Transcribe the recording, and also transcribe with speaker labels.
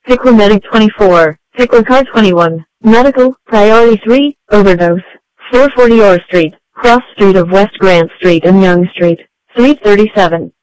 Speaker 1: Pickler Medic 24, Pickler Car 21, Medical, Priority 3, Overdose, 440 Orr Street, Cross Street of West Grant Street and Young Street, Suite 37.